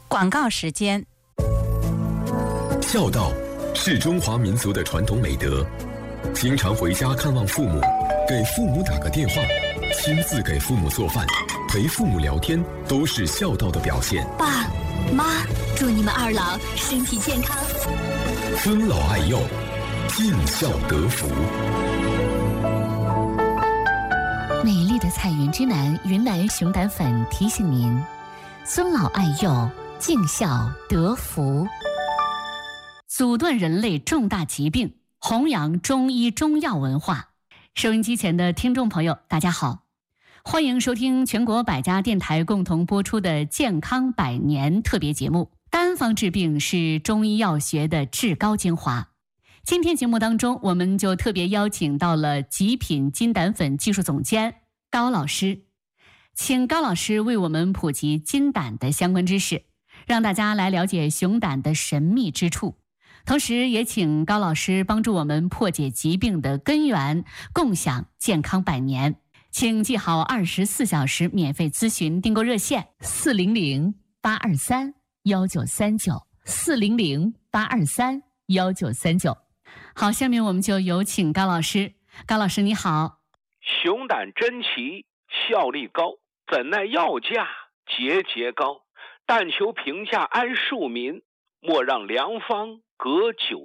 广告时间。 孝道是中华民族的传统美德，经常回家看望父母，给父母打个电话，亲自给父母做饭，陪父母聊天，都是孝道的表现。 爸妈，祝你们二老身体健康， 尊老爱幼，尽孝得福。 美丽的彩云之南云南熊胆粉提醒您：尊老爱幼，尽孝得福。阻断人类重大疾病，弘扬中医中药文化。收音机前的听众朋友，大家好，欢迎收听全国百家电台共同播出的健康百年特别节目。单方治病是中医药学的至高精华。今天节目当中，我们就特别邀请到了极品金胆粉技术总监高老师，请高老师为我们普及金胆的相关知识，让大家来了解熊胆的神秘之处。同时也请高老师帮助我们破解疾病的根源，共享健康百年。请记好24小时免费咨询订购热线400-823-1939，400-823-1939。好，下面我们就有请高老师。高老师你好。 熊胆珍奇，效力高，怎奈药价节节高，但求平价安庶民，莫让良方隔久